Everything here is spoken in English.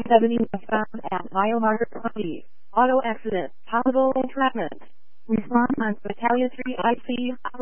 70 was found at Biomarker 20. Auto accident. Possible entrapment. Response on Battalion 3 IC.